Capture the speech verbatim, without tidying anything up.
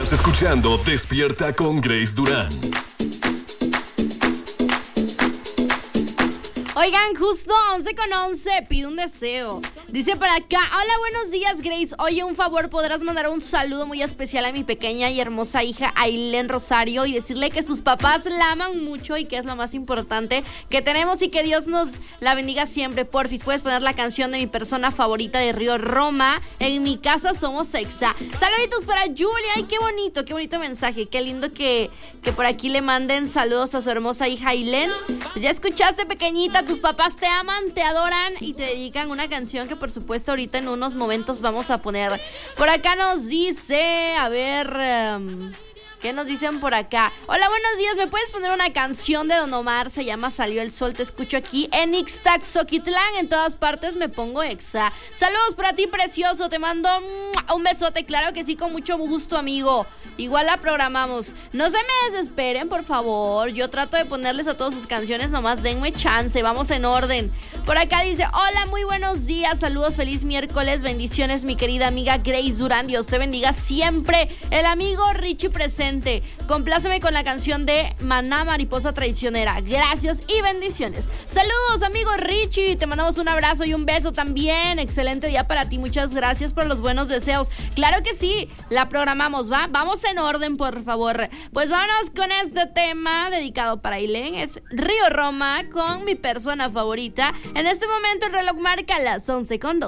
Estás escuchando Despierta con Grace Durán. Oigan, justo once con once, pido un deseo. Dice para acá, hola, buenos días, Grace. Oye, un favor, ¿podrás mandar un saludo muy especial a mi pequeña y hermosa hija Ailén Rosario y decirle que sus papás la aman mucho y que es lo más importante que tenemos y que Dios nos la bendiga siempre? Porfis, puedes poner la canción de mi persona favorita de Río Roma. En mi casa somos sexa. Saluditos para Julia. Ay, qué bonito, qué bonito mensaje. Qué lindo que, que por aquí le manden saludos a su hermosa hija Ailén. Pues ya escuchaste, pequeñita, tus papás te aman, te adoran y te dedican una canción que por supuesto ahorita en unos momentos vamos a poner. Por acá nos dice, a ver, um, ¿qué nos dicen por acá? Hola, buenos días, ¿me puedes poner una canción de Don Omar? Se llama Salió el Sol, te escucho aquí en Ixtaxoquitlán, en todas partes me pongo exa. Saludos para ti, precioso, te mando un besote, claro que sí, con mucho gusto, amigo. Igual la programamos. No se me desesperen, por favor. Yo trato de ponerles a todas sus canciones, nomás denme chance, vamos en orden. Por acá dice, hola, muy buenos días, saludos, feliz miércoles, bendiciones, mi querida amiga Grace Durán, Dios te bendiga siempre. El amigo Richie presente. Compláceme con la canción de Maná, Mariposa Traicionera. Gracias y bendiciones. Saludos, amigo Richie, te mandamos un abrazo y un beso también. Excelente día para ti, muchas gracias por los buenos deseos. Claro que sí, la programamos, ¿va? Vamos en orden, por favor. Pues vámonos con este tema dedicado para Ailén. Es Río Roma con mi persona favorita. En este momento el reloj marca las once con dos.